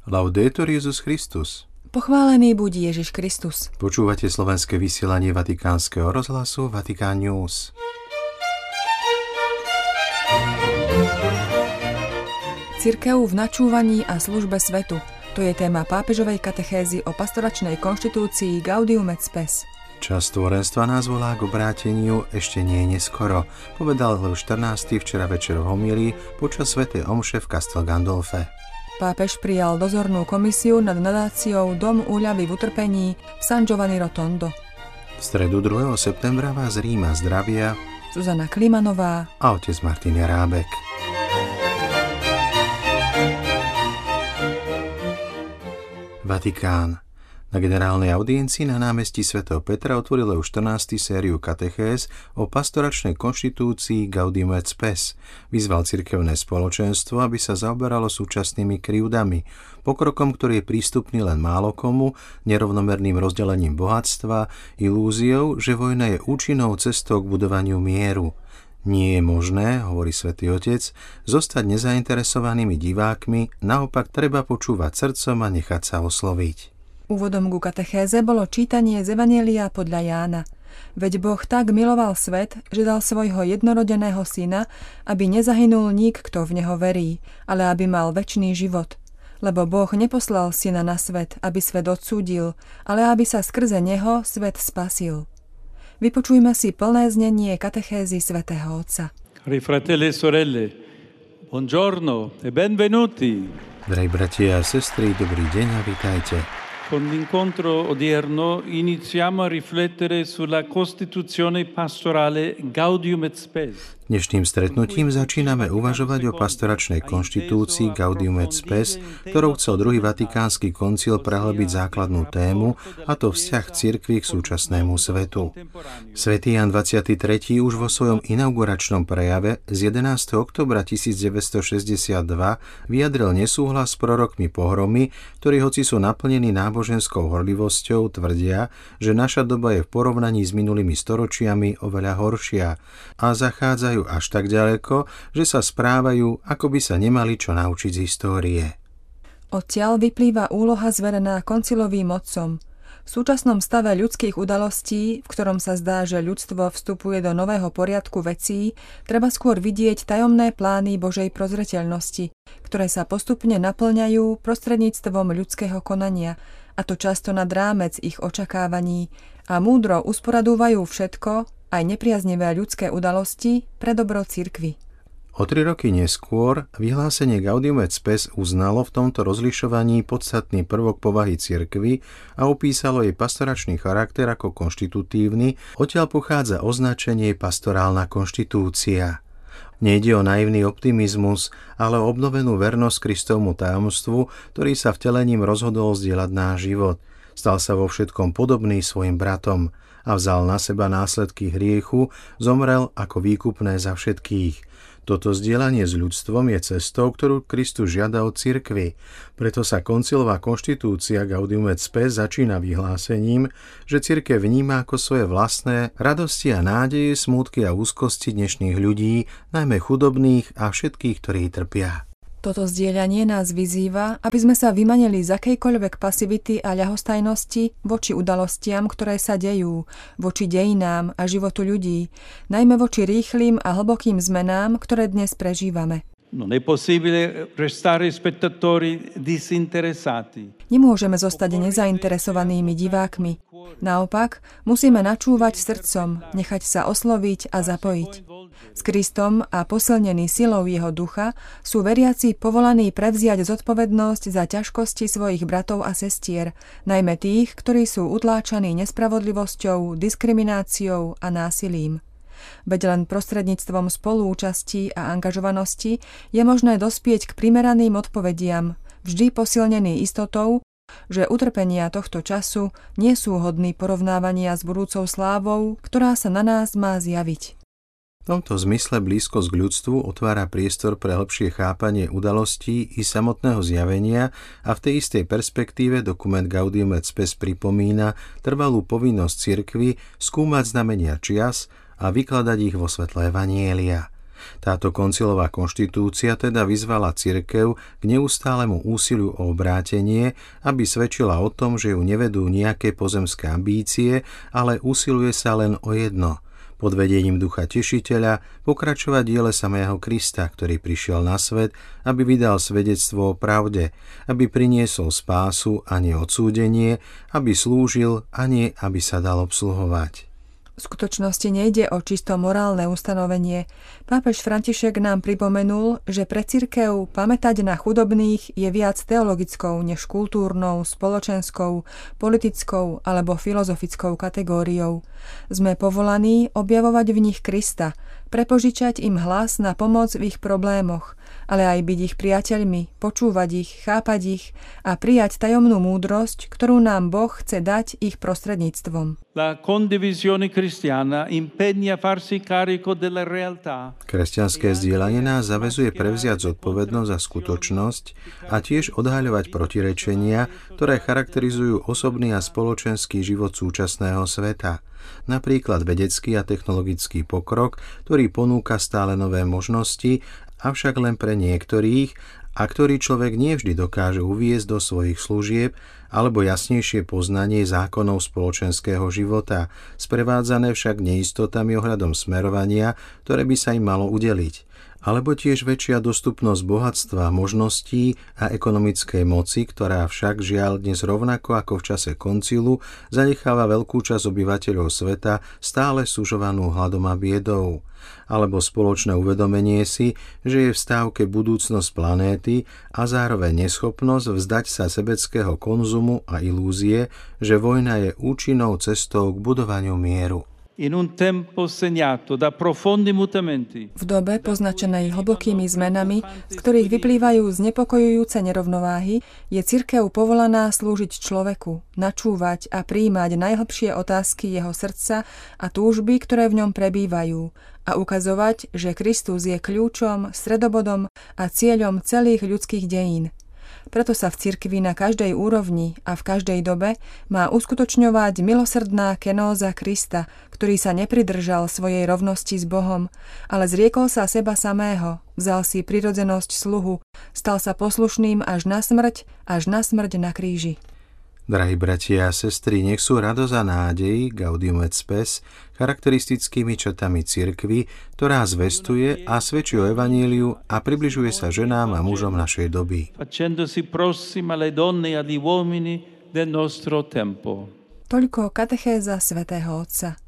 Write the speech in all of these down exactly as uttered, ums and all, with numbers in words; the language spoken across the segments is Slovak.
Laudetur Jesus Christus. Pochválený buď Ježiš Kristus. Počúvate slovenské vysielanie Vatikánskeho rozhlasu Vatikán News. Cirkev v načúvaní a službe svetu. To je téma pápežovej katechézy o pastoračnej konštitúcii Gaudium et Spes. Čas stvorenstva nás volá k obráteniu, ešte nie je neskoro, povedal Lev štrnásty včera večer v homílii počas svätej omše v Castel Gandolfe. Pápež prijal dozornú komisiu nad nadáciou Dom úľavy v utrpení v San Giovanni Rotondo. V stredu druhého septembra vás z Ríma zdravia Zuzana Klimanová a otec Martin Jarábek. Vatikán. Na generálnej audiencii na námestí svätého Petra otvoril už štrnásty sériu katechéz o pastoračnej konštitúcii Gaudium et Spes. Vyzval cirkevné spoločenstvo, aby sa zaoberalo súčasnými krivdami, pokrokom, ktorý je prístupný len málo komu, nerovnomerným rozdelením bohatstva, ilúziou, že vojna je účinnou cestou k budovaniu mieru. Nie je možné, hovorí svätý Otec, zostať nezainteresovanými divákmi, naopak treba počúvať srdcom a nechať sa osloviť. Úvodom ku katechéze bolo čítanie z Evanjelia podľa Jána. Veď Boh tak miloval svet, že dal svojho jednorodeného syna, aby nezahynul nik, kto v neho verí, ale aby mal večný život. Lebo Boh neposlal syna na svet, aby svet odsúdil, ale aby sa skrze neho svet spasil. Vypočujme si plné znenie katechézy svätého Otca. Cari fratelli e sorelle, buongiorno e benvenuti. Drahí bratia a sestry, dobrý deň a vitajte. Con l'incontro odierno iniziamo a riflettere sulla Costituzione pastorale Gaudium et Spes. Dnešným stretnutím začíname uvažovať o pastoračnej konštitúcii Gaudium et Spes, ktorou chcel druhý vatikánsky koncil prehlbiť základnú tému, a to vzťah cirkvi k súčasnému svetu. Svätý Ján dvadsiaty tretí už vo svojom inauguračnom prejave z jedenásteho októbra tisícdeväťstošesťdesiatdva vyjadril nesúhlas s prorokmi pohromy, ktorí hoci sú naplnení náboženskou horlivosťou, tvrdia, že naša doba je v porovnaní s minulými storočiami oveľa horšia a zachádzajú až tak ďaleko, že sa správajú, ako by sa nemali čo naučiť z histórie. Odtiaľ vyplýva úloha zverená koncilovým otcom. V súčasnom stave ľudských udalostí, v ktorom sa zdá, že ľudstvo vstupuje do nového poriadku vecí, treba skôr vidieť tajomné plány Božej prozreteľnosti, ktoré sa postupne naplňajú prostredníctvom ľudského konania, a to často nad rámec ich očakávaní, a múdro usporadúvajú všetko, aj nepriaznivé ľudské udalosti, pre dobro cirkvi. O tri roky neskôr vyhlásenie Gaudium et Spes uznalo v tomto rozlišovaní podstatný prvok povahy cirkvi a opísalo jej pastoračný charakter ako konštitutívny, odtiaľ pochádza označenie pastorálna konštitúcia. Nejde o naivný optimizmus, ale o obnovenú vernosť Kristovmu tajomstvu, ktorý sa vtelením rozhodol zdieľať náš život. Stal sa vo všetkom podobný svojim bratom a vzal na seba následky hriechu, zomrel ako výkupné za všetkých. Toto zdieľanie s ľudstvom je cestou, ktorú Kristus žiada od cirkvi. Preto sa koncilová konštitúcia Gaudium et Spes začína vyhlásením, že cirkev vníma ako svoje vlastné radosti a nádeje, smútky a úzkosti dnešných ľudí, najmä chudobných a všetkých, ktorí trpia. Toto zdieľanie nás vyzýva, aby sme sa vymanili z akejkoľvek pasivity a ľahostajnosti voči udalostiam, ktoré sa dejú, voči dejinám a životu ľudí, najmä voči rýchlym a hlbokým zmenám, ktoré dnes prežívame. Non è possibile restare spettatori disinteressati. Nemôžeme zostať nezainteresovanými divákmi. Naopak, musíme načúvať srdcom, nechať sa osloviť a zapojiť. S Kristom a posilnený silou jeho ducha sú veriaci povolaní prevziať zodpovednosť za ťažkosti svojich bratov a sestier, najmä tých, ktorí sú utláčaní nespravodlivosťou, diskrimináciou a násilím. Veď len prostredníctvom spoluúčasti a angažovanosti je možné dospieť k primeraným odpovediam, vždy posilnený istotou, že utrpenia tohto času nie sú hodní porovnávania s budúcou slávou, ktorá sa na nás má zjaviť. V tomto zmysle blízkosť k ľudstvu otvára priestor pre hlbšie chápanie udalostí i samotného zjavenia a v tej istej perspektíve dokument Gaudium et Spes pripomína trvalú povinnosť cirkvi skúmať znamenia čias a vykladať ich vo svetle Evanjelia. Táto koncilová konštitúcia teda vyzvala cirkev k neustálemu úsiliu o obrátenie, aby svedčila o tom, že ju nevedú nejaké pozemské ambície, ale usiluje sa len o jedno – pod vedením Ducha Tešiteľa pokračovať diele samého Krista, ktorý prišiel na svet, aby vydal svedectvo o pravde, aby priniesol spásu a nie odsúdenie, aby slúžil a nie aby sa dal obsluhovať. V skutočnosti nejde o čisto morálne ustanovenie. Pápež František nám pripomenul, že pre cirkev pamätať na chudobných je viac teologickou než kultúrnou, spoločenskou, politickou alebo filozofickou kategóriou. Sme povolaní objavovať v nich Krista, prepožičať im hlas na pomoc v ich problémoch, ale aj byť ich priateľmi, počúvať ich, chápať ich a prijať tajomnú múdrosť, ktorú nám Boh chce dať ich prostredníctvom. La condivisione cristiana impegna farsi carico della realtà. Kresťanské zdieľanie nás zaväzuje prevziať zodpovednosť za skutočnosť a tiež odhaľovať protirečenia, ktoré charakterizujú osobný a spoločenský život súčasného sveta. Napríklad vedecký a technologický pokrok, ktorý ponúka stále nové možnosti, avšak len pre niektorých, a ktorý človek nevždy dokáže uviesť do svojich služieb, alebo jasnejšie poznanie zákonov spoločenského života, sprevádzané však neistotami ohľadom smerovania, ktoré by sa im malo udeliť. Alebo tiež väčšia dostupnosť bohatstva, možností a ekonomickej moci, ktorá však žiaľ dnes rovnako ako v čase koncilu zanecháva veľkú časť obyvateľov sveta stále sužovanú hladom a biedou. Alebo spoločné uvedomenie si, že je v stávke budúcnosť planéty a zároveň neschopnosť vzdať sa sebeckého konzumu a ilúzie, že vojna je účinnou cestou k budovaniu mieru. In un tempo segnato da profondi mutamenti. V dobe poznačenej hlbokými zmenami, z ktorých vyplývajú znepokojujúce nerovnováhy, je cirkev povolaná slúžiť človeku, načúvať a prijímať najhlbšie otázky jeho srdca a túžby, ktoré v ňom prebývajú, a ukazovať, že Kristus je kľúčom, stredobodom a cieľom celých ľudských dejín. Preto sa v cirkvi na každej úrovni a v každej dobe má uskutočňovať milosrdná kenóza Krista, ktorý sa nepridržal svojej rovnosti s Bohom, ale zriekol sa seba samého, vzal si prirodzenosť sluhu, stal sa poslušným až na smrť, až na smrť na kríži. Drahí bratia a sestry, nech sú radosť a nádej, Gaudium et Spes, charakteristickými črtami cirkvi, ktorá zvestuje a svedčí o evaníliu a približuje sa ženám a mužom našej doby. Facendosi prossima alle donne e agli uomini del nostro tempo. Toľko katechéza svätého Otca.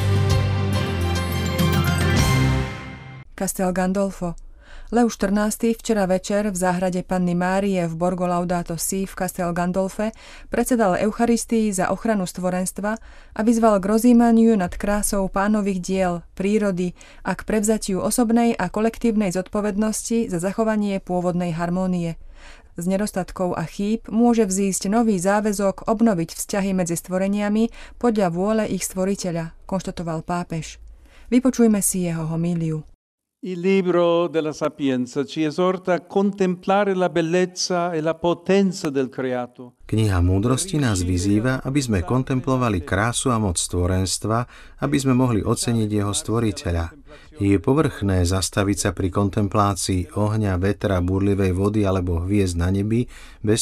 Castel Gandolfo. Leo štrnásty včera večer v záhrade Panny Márie v Borgo Laudato Si v Castel Gandolfe predsedal Eucharistii za ochranu stvorenstva a vyzval k rozjímaniu nad krásou Pánových diel, prírody a k prevzatiu osobnej a kolektívnej zodpovednosti za zachovanie pôvodnej harmónie. Z nedostatkov a chýb môže vzísť nový záväzok obnoviť vzťahy medzi stvoreniami podľa vôle ich stvoriteľa, konštatoval pápež. Vypočujme si jeho homíliu. Il libro della Sapienza ci esorta a contemplare la bellezza e la potenza del creato. Kniha múdrosti nás vyzýva, aby sme kontemplovali krásu a moc stvorenstva, aby sme mohli oceniť jeho stvoriteľa. Je povrchné zastaviť sa pri kontemplácii ohňa, vetra, búrlivej vody alebo hviezd na nebi bez